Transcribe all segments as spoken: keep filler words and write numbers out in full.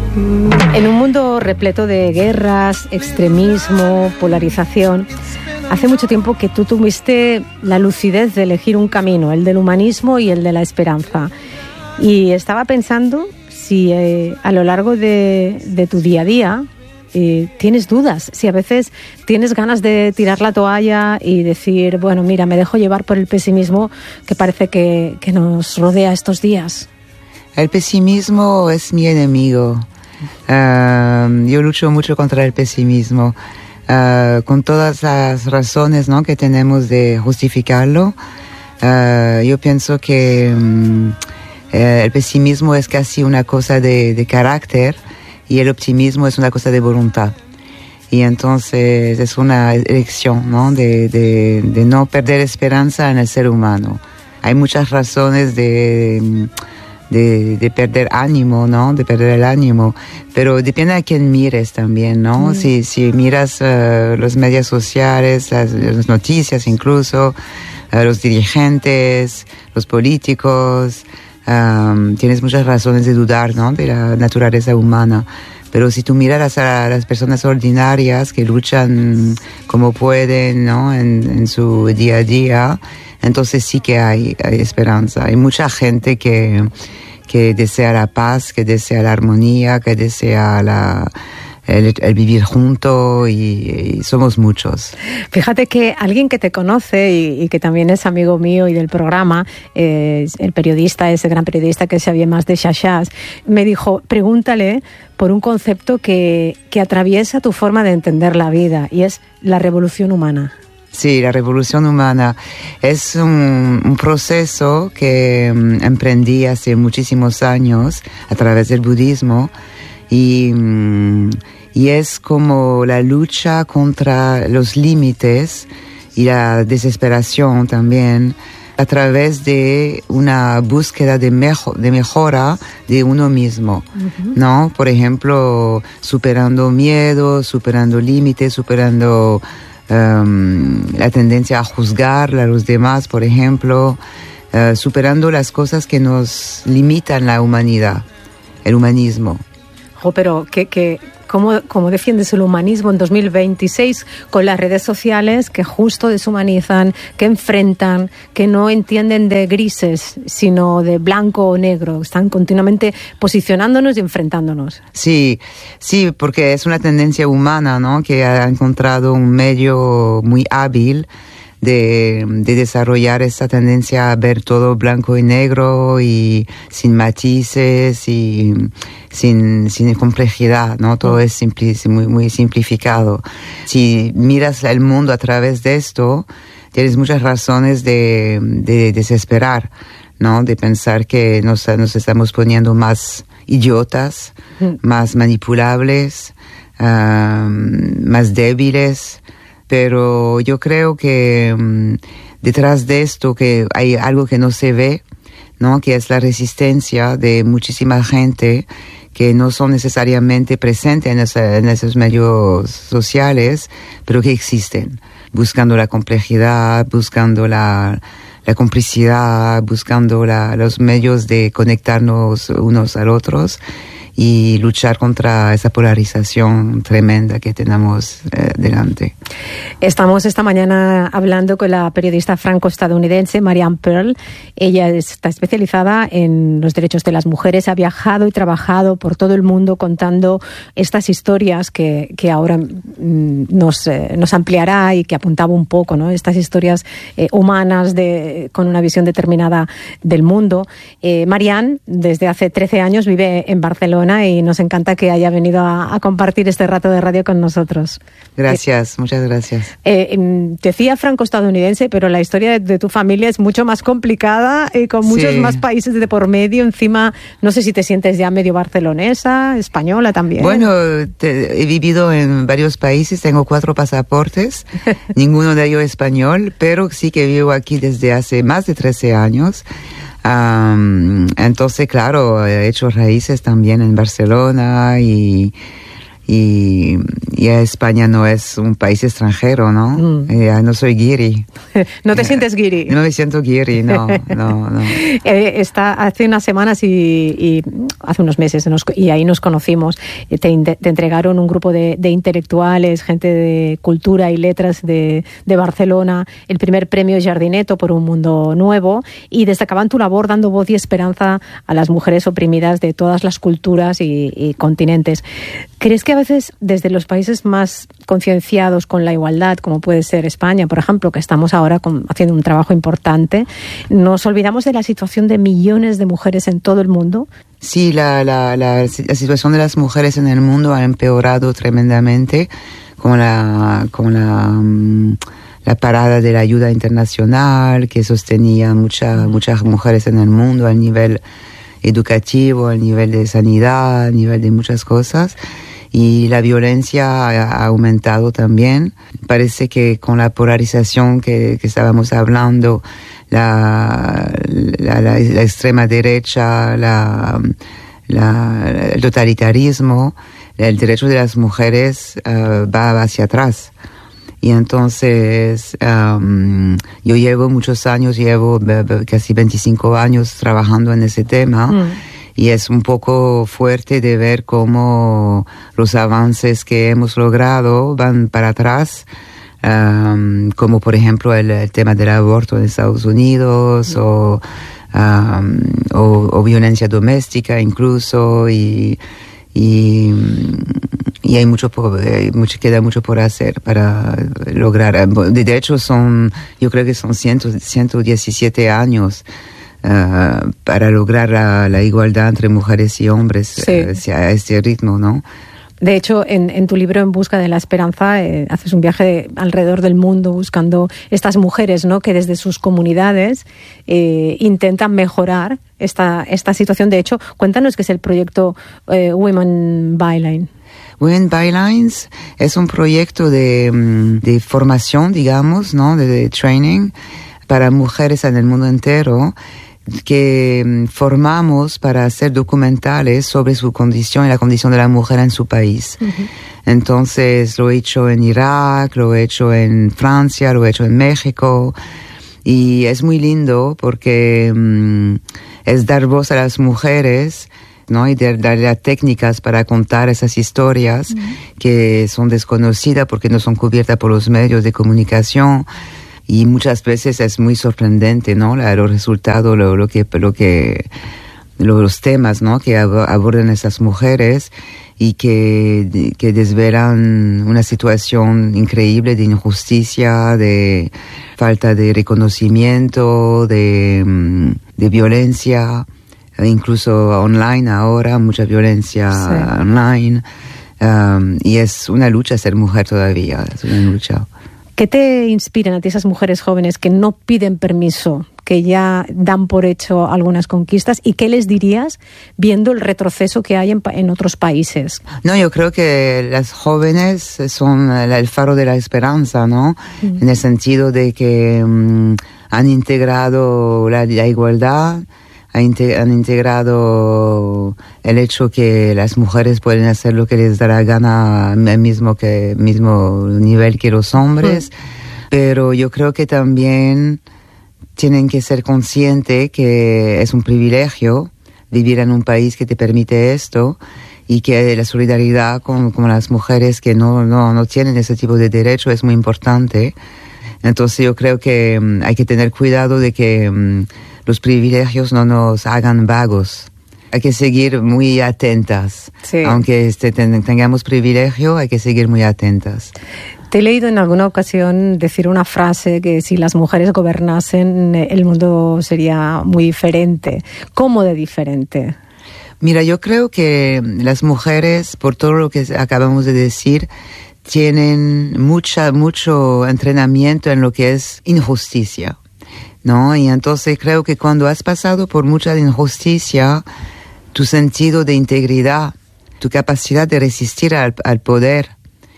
En un mundo repleto de guerras, extremismo, polarización, hace mucho tiempo que tú tuviste la lucidez de elegir un camino, el del humanismo y el de la esperanza. Y estaba pensando si eh, a lo largo de, de tu día a día eh, tienes dudas, si a veces tienes ganas de tirar la toalla y decir, bueno, mira, me dejo llevar por el pesimismo que parece que, que nos rodea estos días. El pesimismo es mi enemigo. Uh, yo lucho mucho contra el pesimismo, uh, con todas las razones, ¿no?, que tenemos de justificarlo. Uh, yo pienso que um, eh, el pesimismo es casi una cosa de, de carácter y el optimismo es una cosa de voluntad. Y entonces es una elección, ¿no?, de, de, de no perder esperanza en el ser humano. Hay muchas razones de... De, de perder ánimo, ¿no? De perder el ánimo. Pero depende a quién mires también, ¿no? Mm. Si, si miras uh, los medios sociales, las, las noticias incluso, uh, los dirigentes, los políticos, um, tienes muchas razones de dudar, ¿no?, de la naturaleza humana. Pero si tú miras a las personas ordinarias que luchan como pueden, ¿no?, en, en su día a día, entonces sí que hay, hay esperanza. Hay mucha gente que, que desea la paz, que desea la armonía, que desea la, el, el vivir junto y, y somos muchos. Fíjate que alguien que te conoce y, y que también es amigo mío y del programa, eh, el periodista, ese gran periodista que sabía más de Chachas, me dijo, pregúntale por un concepto que, que atraviesa tu forma de entender la vida y es la revolución humana. Sí, la revolución humana es un, un proceso que um, emprendí hace muchísimos años a través del budismo y, um, y es como la lucha contra los límites y la desesperación también a través de una búsqueda de, mejo- de mejora de uno mismo, uh-huh. ¿no? Por ejemplo, superando miedos, superando límites, superando Um, la tendencia a juzgar a los demás, por ejemplo, uh, superando las cosas que nos limitan la humanidad, el humanismo. Oh, pero que, que ¿cómo, ¿cómo defiendes el humanismo en dos mil veintiséis con las redes sociales que justo deshumanizan, que enfrentan, que no entienden de grises, sino de blanco o negro? Están continuamente posicionándonos y enfrentándonos. Sí, sí, porque es una tendencia humana, ¿no?, que ha encontrado un medio muy hábil de, de desarrollar esa tendencia a ver todo blanco y negro y sin matices y sin, sin complejidad, ¿no? Todo es simpli, muy, muy simplificado. Si miras el mundo a través de esto, tienes muchas razones de, de desesperar, ¿no? De pensar que nos, nos estamos poniendo más idiotas, mm. más manipulables, um, más débiles. Pero yo creo que um, detrás de esto que hay algo que no se ve, ¿no?, que es la resistencia de muchísima gente que no son necesariamente presentes en, esa, en esos medios sociales, pero que existen, buscando la complejidad, buscando la, la complicidad, buscando la, los medios de conectarnos unos a otros y luchar contra esa polarización tremenda que tenemos eh, delante. Estamos esta mañana hablando con la periodista franco-estadounidense Marianne Pearl. Ella está especializada en los derechos de las mujeres, ha viajado y trabajado por todo el mundo contando estas historias que, que ahora mm, nos, eh, nos ampliará y que apuntaba un poco, ¿no?, estas historias eh, humanas de, con una visión determinada del mundo. Eh, Marianne, desde hace trece años, vive en Barcelona y nos encanta que haya venido a, a compartir este rato de radio con nosotros. Gracias, eh, muchas gracias. Eh, decía franco-estadounidense, pero la historia de, de tu familia es mucho más complicada y eh, con muchos sí. más países de por medio. Encima, no sé si te sientes ya medio barcelonesa, española también. Bueno, te, he vivido en varios países, tengo cuatro pasaportes, ninguno de ellos español, pero sí que vivo aquí desde hace más de trece años. Um, entonces, claro, he hecho raíces también en Barcelona y, y, y España no es un país extranjero, ¿no? Mm. Eh, no soy guiri. ¿No te eh, sientes guiri? No me siento guiri, no, no, no. eh, está hace unas semanas y, y hace unos meses nos, y ahí nos conocimos. Te, te entregaron un grupo de, de intelectuales, gente de cultura y letras de, de Barcelona, el primer premio Jardineto por un mundo nuevo, y destacaban tu labor dando voz y esperanza a las mujeres oprimidas de todas las culturas y, y continentes. ¿Crees que a veces desde los países más concienciados con la igualdad, como puede ser España, por ejemplo, que estamos ahora con, haciendo un trabajo importante, nos olvidamos de la situación de millones de mujeres en todo el mundo? Sí, la, la, la, la situación de las mujeres en el mundo ha empeorado tremendamente con la, con la, la parada de la ayuda internacional que sostenía mucha, muchas mujeres en el mundo al nivel educativo, al nivel de sanidad, al nivel de muchas cosas. Y la violencia ha aumentado también. Parece que con la polarización que, que estábamos hablando, la, la, la, la extrema derecha, la, la, el totalitarismo, el derecho de las mujeres uh, va hacia atrás. Y entonces um, yo llevo muchos años, llevo casi veinticinco años trabajando en ese tema. Mm. Y es un poco fuerte de ver cómo los avances que hemos logrado van para atrás, um, como por ejemplo el, el tema del aborto en Estados Unidos, mm. o, um, o, o violencia doméstica incluso, y, y, y hay mucho, por, hay mucho, queda mucho por hacer para lograr. De hecho, son, yo creo que son ciento diecisiete años Uh, para lograr la, la igualdad entre mujeres y hombres, sí. uh, a este ritmo, ¿no? De hecho, en, en tu libro En busca de la esperanza, eh, haces un viaje alrededor del mundo buscando estas mujeres, ¿no?, que desde sus comunidades eh, intentan mejorar esta, esta situación. De hecho, cuéntanos qué es el proyecto eh, Women Byline. Women Bylines es un proyecto de, de formación, digamos, ¿no?, de, de training para mujeres en el mundo entero, que formamos para hacer documentales sobre su condición y la condición de la mujer en su país. Uh-huh. Entonces lo he hecho en Irak, lo he hecho en Francia, lo he hecho en México, y es muy lindo porque um, es dar voz a las mujeres, ¿no?, y de, darle técnicas para contar esas historias uh-huh. que son desconocidas porque no son cubiertas por los medios de comunicación. Y muchas veces es muy sorprendente, ¿no?, los resultados, lo, lo que, lo que, los temas, ¿no?, que abordan esas mujeres y que, que desvelan una situación increíble de injusticia, de falta de reconocimiento, de, de violencia, incluso online ahora, mucha violencia sí. online. Um, y es una lucha ser mujer todavía, es una lucha. ¿Qué te inspiran a ti esas mujeres jóvenes que no piden permiso, que ya dan por hecho algunas conquistas? ¿Y qué les dirías viendo el retroceso que hay en, en otros países? No, yo creo que las jóvenes son el faro de la esperanza, ¿no? Mm. En el sentido de que um, han integrado la, la igualdad, han integrado el hecho que las mujeres pueden hacer lo que les da la gana al mismo, que, mismo nivel que los hombres, mm. pero yo creo que también tienen que ser conscientes que es un privilegio vivir en un país que te permite esto, y que la solidaridad con, con las mujeres que no, no, no tienen ese tipo de derecho es muy importante. Entonces yo creo que um, hay que tener cuidado de que um, los privilegios no nos hagan vagos. Hay que seguir muy atentas. Sí. Aunque este, ten, tengamos privilegio, hay que seguir muy atentas. Te he leído en alguna ocasión decir una frase que si las mujeres gobernasen, el mundo sería muy diferente. ¿Cómo de diferente? Mira, yo creo que las mujeres, por todo lo que acabamos de decir, tienen mucha, mucho entrenamiento en lo que es injusticia, ¿no? Y entonces creo que cuando has pasado por mucha injusticia, tu sentido de integridad, tu capacidad de resistir al, al poder,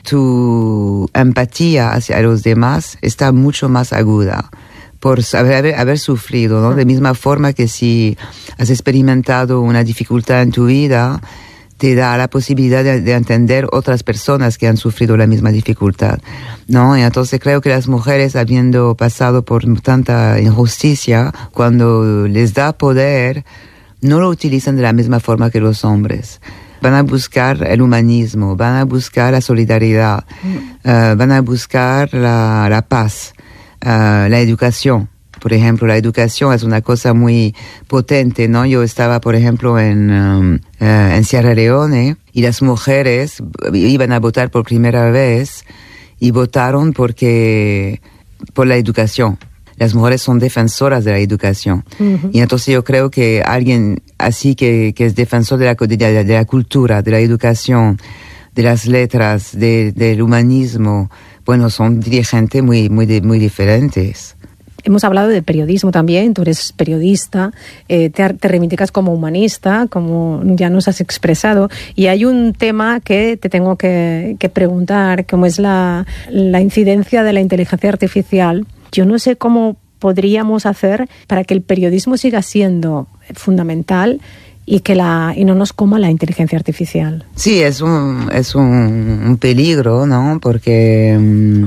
tu empatía hacia los demás está mucho más aguda por haber, haber sufrido, ¿no? De misma forma que si has experimentado una dificultad en tu vida, te da la posibilidad de, de entender otras personas que han sufrido la misma dificultad, ¿no? Y entonces creo que las mujeres, habiendo pasado por tanta injusticia, cuando les da poder, no lo utilizan de la misma forma que los hombres. Van a buscar el humanismo, van a buscar la solidaridad, mm. uh, van a buscar la, la paz, uh, la educación. Por ejemplo, la educación es una cosa muy potente, ¿no? Yo estaba, por ejemplo, en, um, uh, en Sierra Leone y las mujeres iban a votar por primera vez y votaron porque, por la educación. Las mujeres son defensoras de la educación. Uh-huh. Y entonces yo creo que alguien así que, que es defensor de la, de, la, de la cultura, de la educación, de las letras, de, del humanismo, bueno, son dirigentes muy, muy, muy diferentes. Hemos hablado de periodismo también, tú eres periodista, eh, te, te reivindicas como humanista, como ya nos has expresado, y hay un tema que te tengo que, que preguntar, como es la, la incidencia de la inteligencia artificial. Yo no sé cómo podríamos hacer para que el periodismo siga siendo fundamental y que la y no nos coma la inteligencia artificial. Sí, es un, es un, un peligro, ¿no? Porque... Um,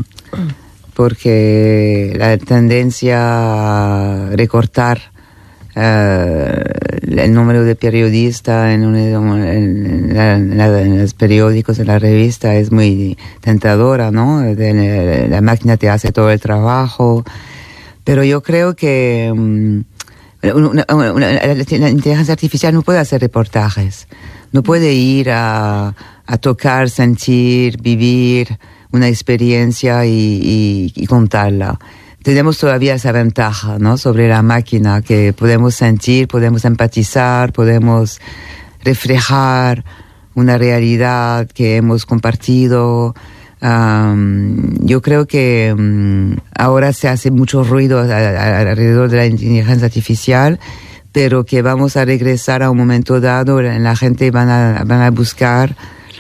porque la tendencia a recortar uh, el número de periodistas en, un, en, la, en, la, en los periódicos, en la revista, es muy tentadora, ¿no? De, la máquina te hace todo el trabajo, pero yo creo que um, una, una, una, la inteligencia artificial no puede hacer reportajes, no puede ir a, a tocar, sentir, vivir una experiencia y, y, y contarla. Tenemos todavía esa ventaja, ¿no? Sobre la máquina, que podemos sentir, podemos empatizar, podemos reflejar una realidad que hemos compartido. Um, yo creo que um, ahora se hace mucho ruido a, a, alrededor de la inteligencia artificial, pero que vamos a regresar a un momento dado, la gente van a, van a buscar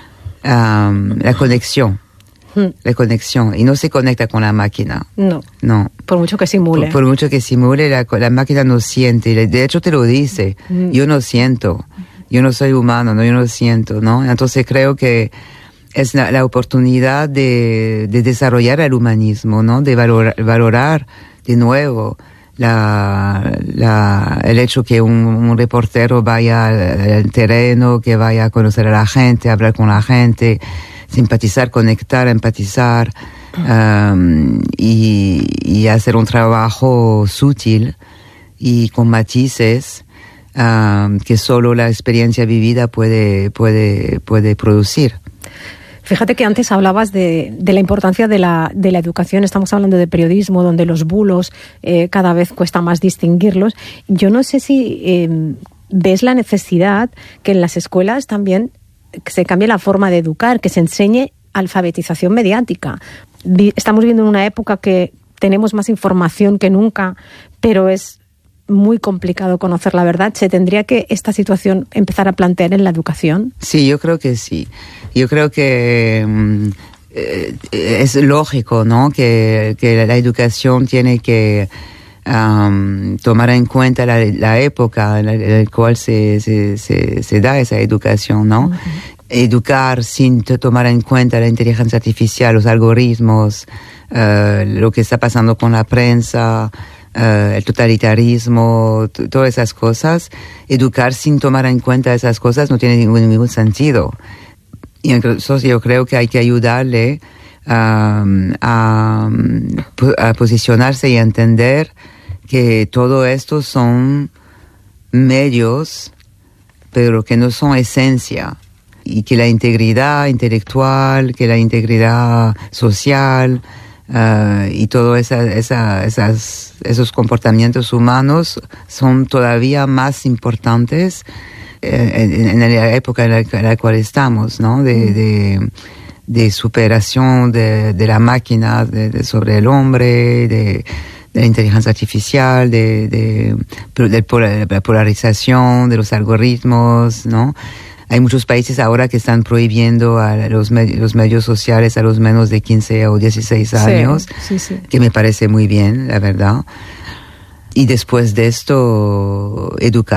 um, la conexión. La conexión, y no se conecta con la máquina. No. No. Por mucho que simule. Por, por mucho que simule, la, la máquina no siente. De hecho, te lo dice. Mm. Yo no siento. Yo no soy humano, no, yo no siento, ¿no? Entonces creo que es la, la oportunidad de, de desarrollar el humanismo, ¿no? De valorar, valorar de nuevo la, la, el hecho que un, un reportero vaya al, al terreno, que vaya a conocer a la gente, a hablar con la gente, simpatizar, conectar, empatizar, um, y, y hacer un trabajo sutil y con matices um, que solo la experiencia vivida puede, puede, puede producir. Fíjate que antes hablabas de, de la importancia de la, de la educación. Estamos hablando de periodismo, donde los bulos eh, cada vez cuesta más distinguirlos. Yo no sé si eh, ves la necesidad que en las escuelas también que se cambie la forma de educar, que se enseñe alfabetización mediática. Estamos viviendo en una época que tenemos más información que nunca, pero es muy complicado conocer la verdad. ¿Se tendría que esta situación empezar a plantear en la educación? Sí, yo creo que sí. Yo creo que um, eh, es lógico, ¿no? Que, que la educación tiene que Um, tomar en cuenta la, la época en la, en la cual se, se, se, se da esa educación, ¿no? Uh-huh. Educar sin tomar en cuenta la inteligencia artificial, los algoritmos, uh, lo que está pasando con la prensa, uh, el totalitarismo, t- todas esas cosas. Educar sin tomar en cuenta esas cosas no tiene ningún, ningún sentido. Y entonces yo creo que hay que ayudarle um, a, a posicionarse y a entender que todo esto son medios, pero que no son esencia, y que la integridad intelectual, que la integridad social uh, y todos esa, esa, esas, esos comportamientos humanos son todavía más importantes en, en la época en la, en la cual estamos, ¿no? De, de, de superación de, de la máquina de, de sobre el hombre, de de la inteligencia artificial, de, de, de la polarización, de los algoritmos, ¿no? Hay muchos países ahora que están prohibiendo a los, med- los medios sociales a los menos de quince o dieciséis años, sí, sí, sí. Que me parece muy bien, la verdad. Y después de esto, educar.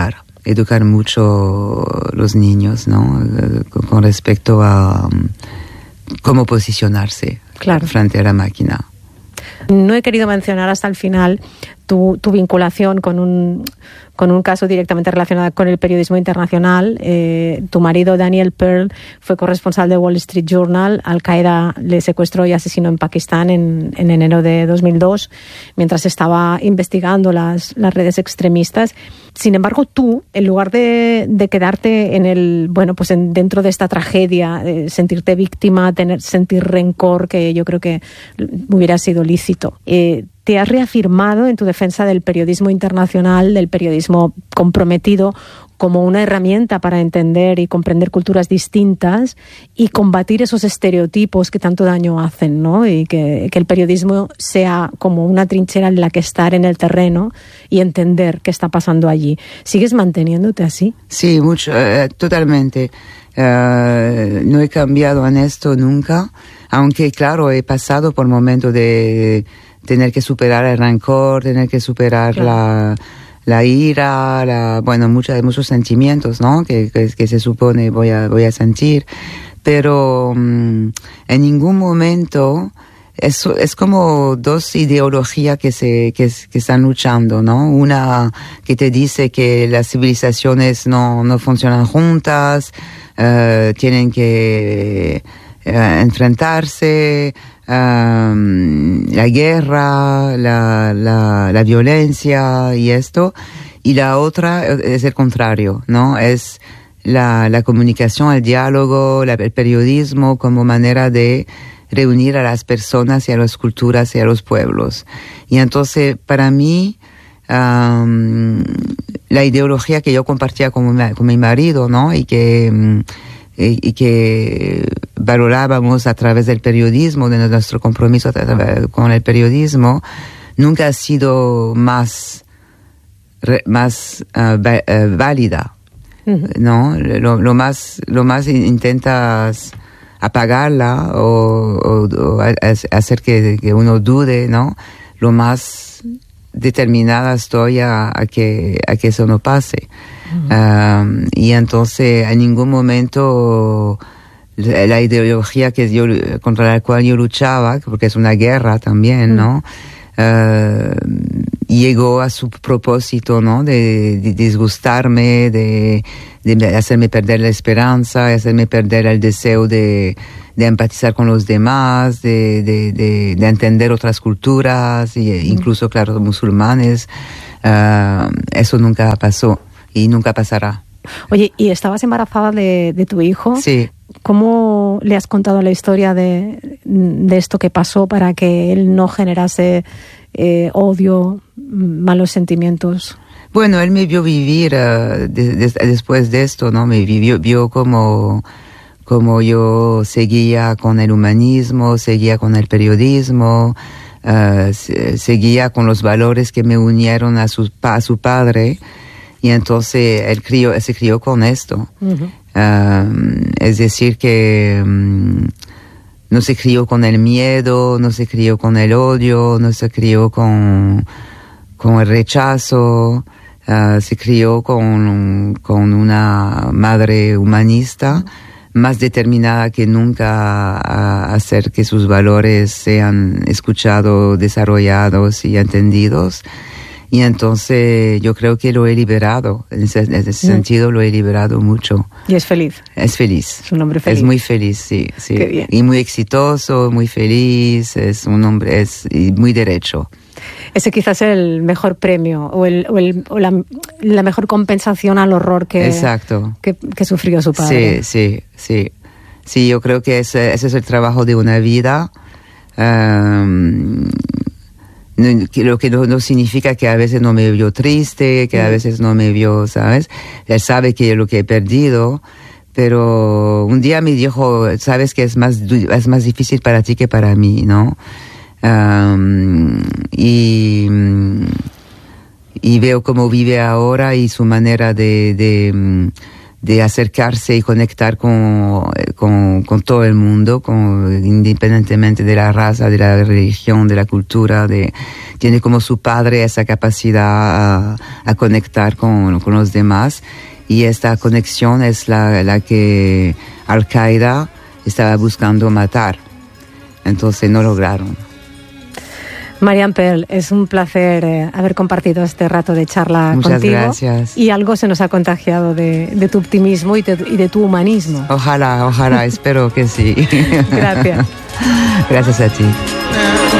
educar mucho los niños, ¿no? Con respecto a um, cómo posicionarse claro. frente a la máquina. No he querido mencionar hasta el final tu, tu vinculación con un, con un caso directamente relacionado con el periodismo internacional. Eh, tu marido, Daniel Pearl, fue corresponsal de Wall Street Journal. Al-Qaeda le secuestró y asesinó en Pakistán en, en enero de dos mil dos, mientras estaba investigando las, las redes extremistas. Sin embargo, tú, en lugar de, de quedarte en el, bueno, pues en, dentro de esta tragedia, eh, sentirte víctima, tener, sentir rencor, que yo creo que hubiera sido lícito, eh, te has reafirmado en tu defensa del periodismo internacional, del periodismo comprometido, como una herramienta para entender y comprender culturas distintas y combatir esos estereotipos que tanto daño hacen, ¿no? Y que, que el periodismo sea como una trinchera en la que estar en el terreno y entender qué está pasando allí. ¿Sigues manteniéndote así? Sí, mucho, eh, totalmente. Uh, no he cambiado en esto nunca, aunque claro, he pasado por momentos de tener que superar el rencor, tener que superar claro. la, la ira, la, bueno, muchos, muchos sentimientos, ¿no? Que, que, que se supone voy a, voy a sentir. Pero um, en ningún momento es, es como dos ideologías que se, que, que están luchando, ¿no? Una que te dice que las civilizaciones no, no funcionan juntas, uh, tienen que uh, enfrentarse, Um, la guerra, la, la, la violencia y esto, y la otra es el contrario, ¿no? Es la, la comunicación, el diálogo, la, el periodismo como manera de reunir a las personas y a las culturas y a los pueblos. Y entonces, para mí, um, la ideología que yo compartía con mi, con mi marido, ¿no? Y que... Um, y que valorábamos a través del periodismo, de nuestro compromiso con el periodismo, nunca ha sido más, más uh, uh, válida, uh-huh. ¿no? Lo, lo más, lo más intentas apagarla o, o, o hacer que, que uno dude, ¿no? Lo más determinada estoy a, a que, a que eso no pase. Uh-huh. Um, y entonces en ningún momento la, la ideología que yo, contra la cual yo luchaba, porque es una guerra también, uh-huh. ¿no? Uh, llegó a su propósito, ¿no? De, de disgustarme, de, de hacerme perder la esperanza, de hacerme perder el deseo de, de empatizar con los demás, de, de, de, de entender otras culturas, e uh-huh. incluso, claro, musulmanes. Uh, eso nunca pasó. Y nunca pasará. Oye, ¿y estabas embarazada de, de tu hijo? Sí. ¿Cómo le has contado la historia de, de esto que pasó para que él no generase eh, odio, malos sentimientos? Bueno, él me vio vivir uh, de, de, después de esto, ¿no? Me vivió, vio como, como yo seguía con el humanismo, seguía con el periodismo, uh, seguía con los valores que me unieron a su, a su padre. Y entonces él crió, se crió con esto. Uh-huh. Um, es decir, que um, no se crió con el miedo, no se crió con el odio, no se crió con, con el rechazo, uh, se crió con, con una madre humanista, uh-huh. más determinada que nunca a hacer que sus valores sean escuchados, desarrollados y entendidos. Y entonces yo creo que lo he liberado, en ese, en ese mm. sentido lo he liberado mucho. ¿Y es feliz? Es feliz. Es un hombre feliz. Es muy feliz, sí. sí. Qué bien. Y muy exitoso, muy feliz, es un hombre, es y muy derecho. Ese quizás es el mejor premio o, el, o, el, o la, la mejor compensación al horror que, Exacto. que, que sufrió su padre. Sí, sí, sí. Sí, yo creo que ese, ese es el trabajo de una vida. Um, Lo que no, no significa que a veces no me vio triste, que a veces no me vio, ¿sabes? Él sabe que lo que he perdido, pero un día me dijo, sabes que es más, es más difícil para ti que para mí, ¿no? Um, y, y veo cómo vive ahora y su manera de, de, de acercarse y conectar con, con, con todo el mundo, con, independientemente de la raza, de la religión, de la cultura, de, tiene como su padre esa capacidad a, a conectar con, con los demás, y esta conexión es la, la que Al-Qaeda estaba buscando matar, entonces no lograron. Marianne Pearl, es un placer eh, haber compartido este rato de charla Muchas contigo. Gracias. Y algo se nos ha contagiado de, de tu optimismo y de, y de tu humanismo. Ojalá, ojalá, espero que sí. Gracias. Gracias a ti.